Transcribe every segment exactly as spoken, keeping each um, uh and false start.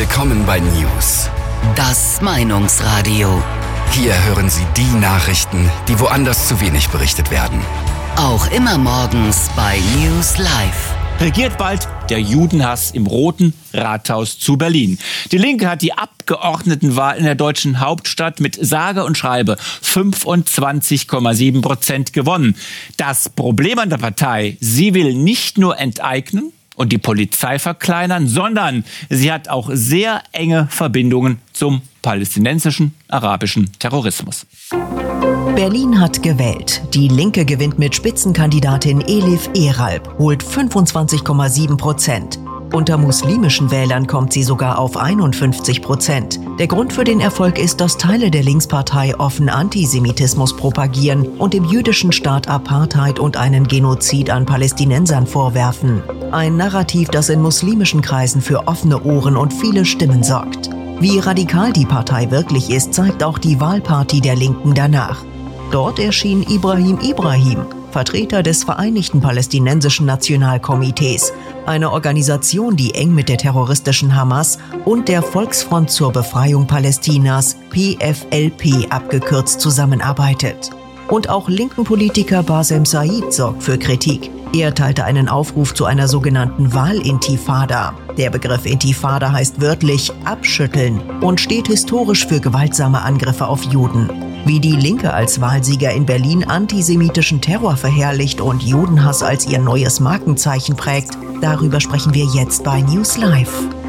Willkommen bei News. Das Meinungsradio. Hier hören Sie die Nachrichten, die woanders zu wenig berichtet werden. Auch immer morgens bei News Live. Regiert bald der Judenhass im Roten Rathaus zu Berlin. Die Linke hat die Abgeordnetenwahl in der deutschen Hauptstadt mit sage und schreibe fünfundzwanzig Komma sieben Prozent gewonnen. Das Problem an der Partei, sie will nicht nur enteignen und die Polizei verkleinern, sondern sie hat auch sehr enge Verbindungen zum palästinensischen, arabischen Terrorismus. Berlin hat gewählt. Die Linke gewinnt mit Spitzenkandidatin Elif Eralp, holt fünfundzwanzig Komma sieben Prozent. Unter muslimischen Wählern kommt sie sogar auf einundfünfzig Prozent. Der Grund für den Erfolg ist, dass Teile der Linkspartei offen Antisemitismus propagieren und dem jüdischen Staat Apartheid und einen Genozid an Palästinensern vorwerfen. Ein Narrativ, das in muslimischen Kreisen für offene Ohren und viele Stimmen sorgt. Wie radikal die Partei wirklich ist, zeigt auch die Wahlparty der Linken danach. Dort erschien Ibrahim Ibrahim, Vertreter des Vereinigten Palästinensischen Nationalkomitees, eine Organisation, die eng mit der terroristischen Hamas und der Volksfront zur Befreiung Palästinas, P F L P abgekürzt, zusammenarbeitet. Und auch linken Politiker Bassem Said sorgt für Kritik. Er teilte einen Aufruf zu einer sogenannten Wahlintifada. Der Begriff Intifada heißt wörtlich abschütteln und steht historisch für gewaltsame Angriffe auf Juden. Wie die Linke als Wahlsieger in Berlin antisemitischen Terror verherrlicht und Judenhass als ihr neues Markenzeichen prägt, darüber sprechen wir jetzt bei News Live.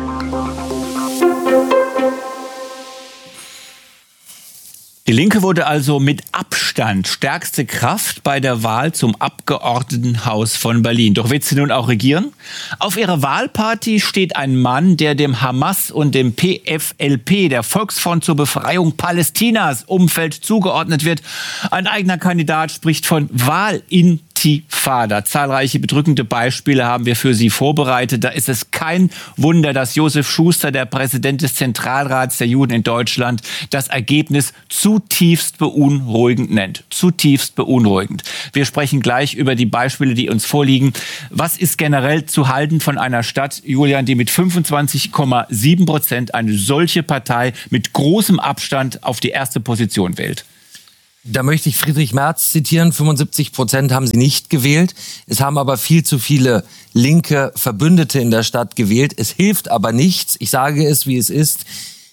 Die Linke wurde also mit Abstand stärkste Kraft bei der Wahl zum Abgeordnetenhaus von Berlin. Doch wird sie nun auch regieren? Auf ihrer Wahlparty steht ein Mann, der dem Hamas und dem P F L P, der Volksfront zur Befreiung Palästinas, Umfeld zugeordnet wird. Ein eigener Kandidat spricht von Wahlintifada. Zahlreiche bedrückende Beispiele haben wir für Sie vorbereitet. Da ist es kein Wunder, dass Josef Schuster, der Präsident des Zentralrats der Juden in Deutschland, das Ergebnis zu zutiefst beunruhigend nennt. Zutiefst beunruhigend. Wir sprechen gleich über die Beispiele, die uns vorliegen. Was ist generell zu halten von einer Stadt, Julian, die mit fünfundzwanzig Komma sieben Prozent eine solche Partei mit großem Abstand auf die erste Position wählt? Da möchte ich Friedrich Merz zitieren. fünfundsiebzig Prozent haben sie nicht gewählt. Es haben aber viel zu viele linke Verbündete in der Stadt gewählt. Es hilft aber nichts. Ich sage es, wie es ist.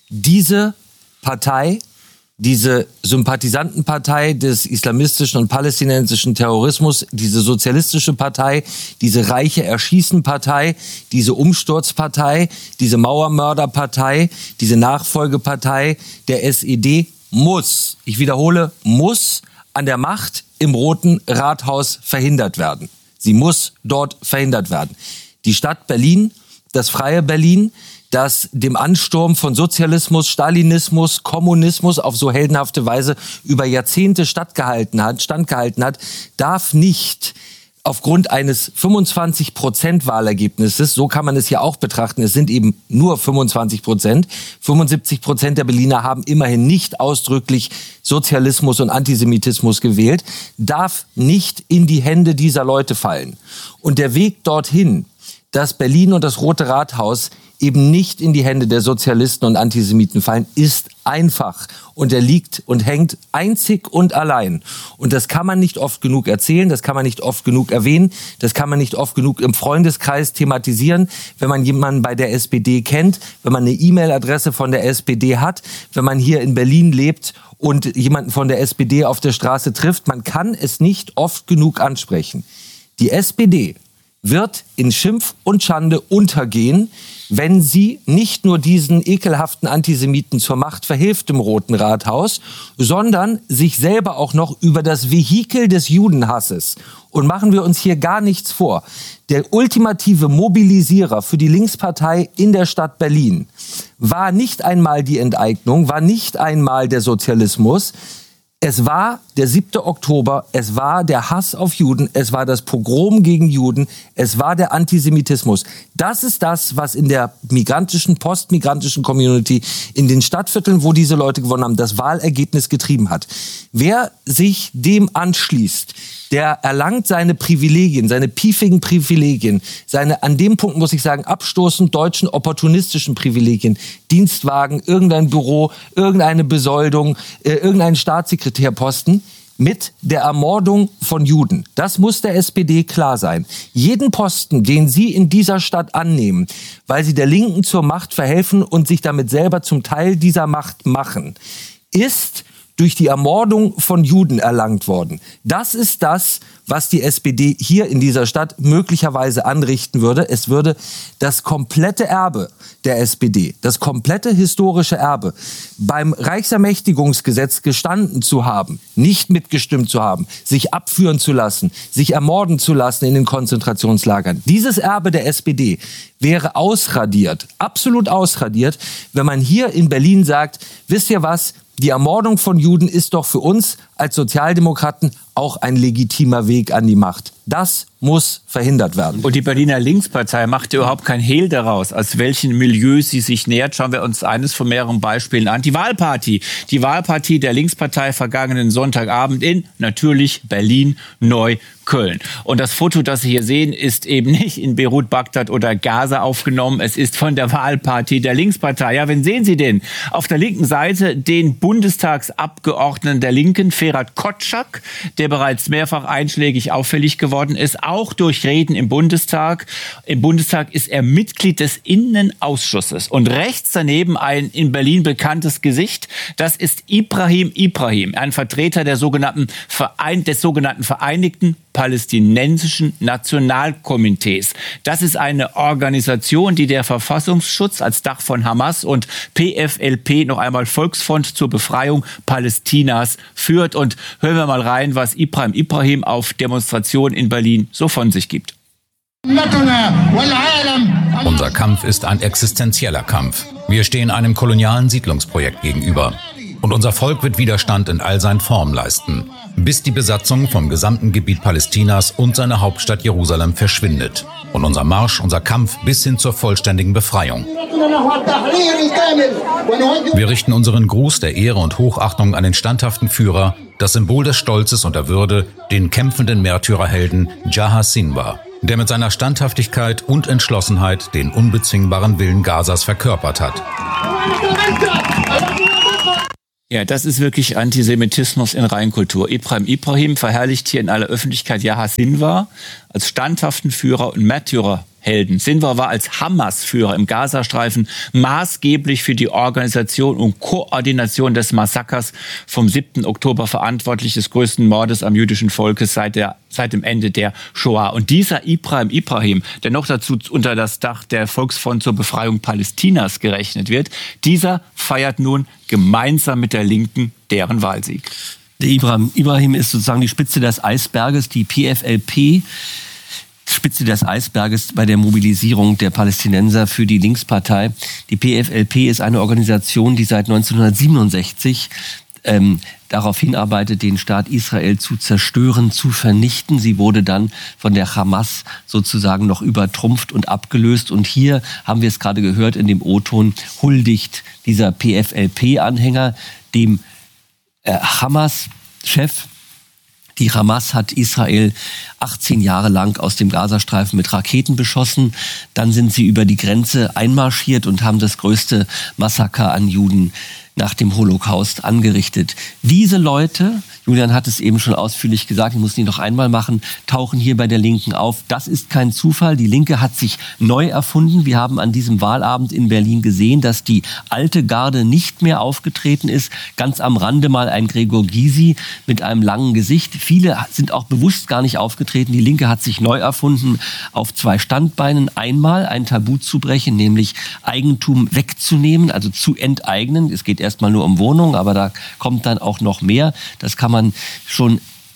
Diese Partei, diese Sympathisantenpartei des islamistischen und palästinensischen Terrorismus, diese sozialistische Partei, diese reiche Erschießenpartei, diese Umsturzpartei, diese Mauermörderpartei, diese Nachfolgepartei der S E D muss, ich wiederhole, muss an der Macht im Roten Rathaus verhindert werden. Sie muss dort verhindert werden. Die Stadt Berlin, das freie Berlin, das dem Ansturm von Sozialismus, Stalinismus, Kommunismus auf so heldenhafte Weise über Jahrzehnte stattgehalten hat, standgehalten hat, darf nicht aufgrund eines fünfundzwanzig Prozent Wahlergebnisses, so kann man es ja auch betrachten, es sind eben nur fünfundzwanzig Prozent, fünfundsiebzig Prozent der Berliner haben immerhin nicht ausdrücklich Sozialismus und Antisemitismus gewählt, darf nicht in die Hände dieser Leute fallen. Und der Weg dorthin, dass Berlin und das Rote Rathaus eben nicht in die Hände der Sozialisten und Antisemiten fallen, ist einfach. Und er liegt und hängt einzig und allein. Und das kann man nicht oft genug erzählen, das kann man nicht oft genug erwähnen, das kann man nicht oft genug im Freundeskreis thematisieren. Wenn man jemanden bei der S P D kennt, wenn man eine E-Mail-Adresse von der S P D hat, wenn man hier in Berlin lebt und jemanden von der S P D auf der Straße trifft, man kann es nicht oft genug ansprechen. Die S P D wird in Schimpf und Schande untergehen, wenn sie nicht nur diesen ekelhaften Antisemiten zur Macht verhilft im Roten Rathaus, sondern sich selber auch noch über das Vehikel des Judenhasses. Und machen wir uns hier gar nichts vor. Der ultimative Mobilisierer für die Linkspartei in der Stadt Berlin war nicht einmal die Enteignung, war nicht einmal der Sozialismus. Es war der siebte Oktober, es war der Hass auf Juden, es war das Pogrom gegen Juden, es war der Antisemitismus. Das ist das, was in der migrantischen, postmigrantischen Community, in den Stadtvierteln, wo diese Leute gewonnen haben, das Wahlergebnis getrieben hat. Wer sich dem anschließt, der erlangt seine Privilegien, seine piefigen Privilegien, seine, an dem Punkt muss ich sagen, abstoßend deutschen opportunistischen Privilegien, Dienstwagen, irgendein Büro, irgendeine Besoldung, äh, irgendein Staatssekretärposten, mit der Ermordung von Juden. Das muss der S P D klar sein. Jeden Posten, den Sie in dieser Stadt annehmen, weil Sie der Linken zur Macht verhelfen und sich damit selber zum Teil dieser Macht machen, ist durch die Ermordung von Juden erlangt worden. Das ist das, was die S P D hier in dieser Stadt möglicherweise anrichten würde. Es würde das komplette Erbe der S P D, das komplette historische Erbe, beim Reichsermächtigungsgesetz gestanden zu haben, nicht mitgestimmt zu haben, sich abführen zu lassen, sich ermorden zu lassen in den Konzentrationslagern. Dieses Erbe der S P D wäre ausradiert, absolut ausradiert, wenn man hier in Berlin sagt, wisst ihr was, die Ermordung von Juden ist doch für uns als Sozialdemokraten auch ein legitimer Weg an die Macht. Das muss verhindert werden. Und die Berliner Linkspartei macht überhaupt kein Hehl daraus, aus welchen Milieus sie sich nähert. Schauen wir uns eines von mehreren Beispielen an. Die Wahlparty. Die Wahlparty der Linkspartei vergangenen Sonntagabend in, natürlich, Berlin, Neukölln. Und das Foto, das Sie hier sehen, ist eben nicht in Beirut, Bagdad oder Gaza aufgenommen. Es ist von der Wahlparty der Linkspartei. Ja, wen sehen Sie denn? Auf der linken Seite den Bundestagsabgeordneten der Linken, Ferhat Kotschak, der bereits mehrfach einschlägig auffällig geworden ist, auch durch Reden im Bundestag. Im Bundestag ist er Mitglied des Innenausschusses. Und rechts daneben ein in Berlin bekanntes Gesicht, das ist Ibrahim Ibrahim, ein Vertreter der sogenannten Verein, des sogenannten Vereinigten Palästinensischen Nationalkomitees. Das ist eine Organisation, die der Verfassungsschutz als Dach von Hamas und P F L P, noch einmal Volksfront zur Befreiung Palästinas, führt. Und hören wir mal rein, was Ibrahim Ibrahim auf Demonstrationen in Berlin so von sich gibt. Unser Kampf ist ein existenzieller Kampf. Wir stehen einem kolonialen Siedlungsprojekt gegenüber. Und unser Volk wird Widerstand in all seinen Formen leisten, bis die Besatzung vom gesamten Gebiet Palästinas und seiner Hauptstadt Jerusalem verschwindet. Und unser Marsch, unser Kampf bis hin zur vollständigen Befreiung. Wir richten unseren Gruß der Ehre und Hochachtung an den standhaften Führer, das Symbol des Stolzes und der Würde, den kämpfenden Märtyrerhelden Yahya Sinwar, der mit seiner Standhaftigkeit und Entschlossenheit den unbezwingbaren Willen Gazas verkörpert hat. Ja, das ist wirklich Antisemitismus in Reinkultur. Ibrahim Ibrahim verherrlicht hier in aller Öffentlichkeit Yahya Sinwar als standhaften Führer und Märtyrerhelden. Sinwar war als Hamas-Führer im Gazastreifen maßgeblich für die Organisation und Koordination des Massakers vom siebten Oktober verantwortlich, des größten Mordes am jüdischen Volkes seit der seit dem Ende der Shoah. Und dieser Ibrahim Ibrahim, der noch dazu unter das Dach der Volksfront zur Befreiung Palästinas gerechnet wird, dieser feiert nun gemeinsam mit der Linken deren Wahlsieg. Der Ibrahim Ibrahim ist sozusagen die Spitze des Eisberges, die P F L P, Spitze des Eisberges bei der Mobilisierung der Palästinenser für die Linkspartei. Die P F L P ist eine Organisation, die seit neunzehnhundertsiebenundsechzig ähm, darauf hinarbeitet, den Staat Israel zu zerstören, zu vernichten. Sie wurde dann von der Hamas sozusagen noch übertrumpft und abgelöst. Und hier haben wir es gerade gehört in dem O-Ton, huldigt dieser P F L P-Anhänger dem äh, Hamas-Chef. Die Hamas hat Israel achtzehn Jahre lang aus dem Gazastreifen mit Raketen beschossen. Dann sind sie über die Grenze einmarschiert und haben das größte Massaker an Juden nach dem Holocaust angerichtet. Diese Leute, Julian hat es eben schon ausführlich gesagt, ich muss ihn noch einmal machen, tauchen hier bei der Linken auf. Das ist kein Zufall. Die Linke hat sich neu erfunden. Wir haben an diesem Wahlabend in Berlin gesehen, dass die alte Garde nicht mehr aufgetreten ist. Ganz am Rande mal ein Gregor Gysi mit einem langen Gesicht. Viele sind auch bewusst gar nicht aufgetreten. Die Linke hat sich neu erfunden auf zwei Standbeinen. Einmal ein Tabu zu brechen, nämlich Eigentum wegzunehmen, also zu enteignen. Es geht erstmal nur um Wohnungen, aber da kommt dann auch noch mehr. Das kann man schon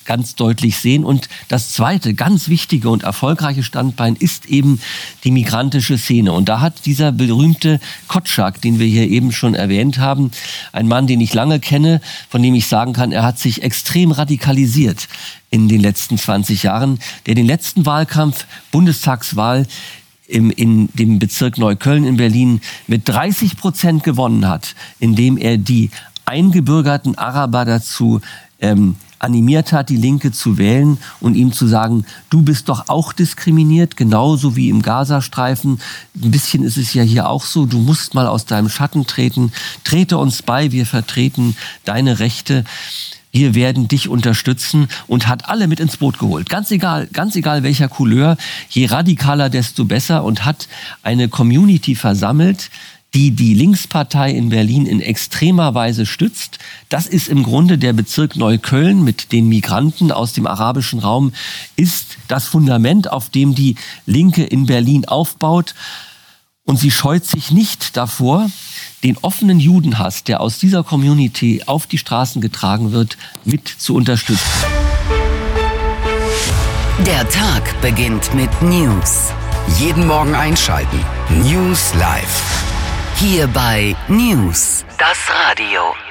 ganz deutlich sehen. Und das zweite, ganz wichtige und erfolgreiche Standbein ist eben die migrantische Szene. Und da hat dieser berühmte Kotschak, den wir hier eben schon erwähnt haben, ein Mann, den ich lange kenne, von dem ich sagen kann, er hat sich extrem radikalisiert in den letzten zwanzig Jahren, der den letzten Wahlkampf, Bundestagswahl, Im, in dem Bezirk Neukölln in Berlin mit dreißig Prozent gewonnen hat, indem er die eingebürgerten Araber dazu ähm, animiert hat, die Linke zu wählen und ihm zu sagen, du bist doch auch diskriminiert, genauso wie im Gazastreifen. Ein bisschen ist es ja hier auch so, du musst mal aus deinem Schatten treten, trete uns bei, wir vertreten deine Rechte. Wir werden dich unterstützen und hat alle mit ins Boot geholt. Ganz egal, ganz egal welcher Couleur, je radikaler, desto besser und hat eine Community versammelt, die die Linkspartei in Berlin in extremer Weise stützt. Das ist im Grunde der Bezirk Neukölln mit den Migranten aus dem arabischen Raum, ist das Fundament, auf dem die Linke in Berlin aufbaut. Und sie scheut sich nicht davor, den offenen Judenhass, der aus dieser Community auf die Straßen getragen wird, mit zu unterstützen. Der Tag beginnt mit News. Jeden Morgen einschalten. News Live. Hier bei News, das Radio.